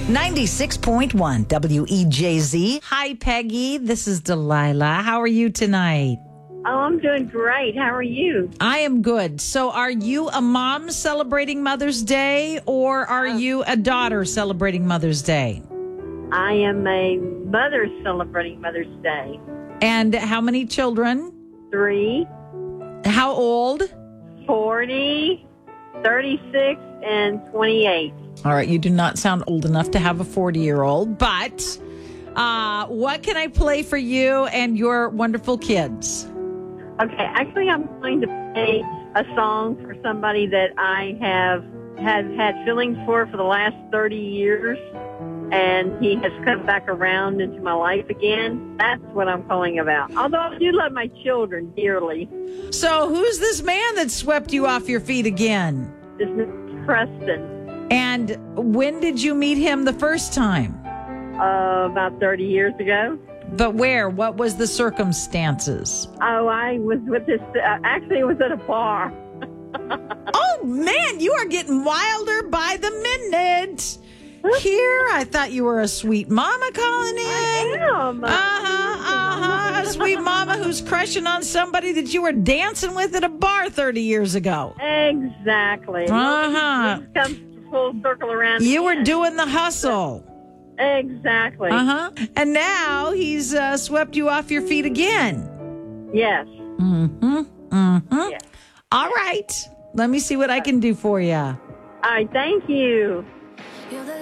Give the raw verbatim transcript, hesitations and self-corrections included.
ninety-six point one W E J Z. Hi, Peggy. This is Delilah. How are you tonight? Oh, I'm doing great. How are you? I am good. So are you a mom celebrating Mother's Day, or are you a daughter celebrating Mother's Day? I am a mother celebrating Mother's Day. And how many children? Three, How old? forty, thirty-six, and twenty-eight. All right, you do not sound old enough to have a forty-year-old, but uh, what can I play for you and your wonderful kids? Okay, actually, I'm going to play a song for somebody that I have has had feelings for for the last thirty years, and he has come back around into my life again. That's what I'm calling about. Although I do love my children dearly. So who's this man that swept you off your feet again? This is Preston, And when did you meet him the first time? uh, about thirty years ago. But where? What was the circumstances? Oh, I was with this, uh, actually it was at a bar. Oh, man, you are getting wilder by the minute. Here, I thought you were a sweet mama calling in. I am. Uh-huh, uh-huh. A sweet mama who's crushing on somebody that you were dancing with at a bar thirty years ago. Exactly. Uh-huh. This comes full circle around. You were again. doing the hustle. Exactly. Uh-huh. And now he's uh, swept you off your feet again. Yes. Mm-hmm. Mm-hmm. Yes. All right. Let me see what I can do for you. All right. Thank you.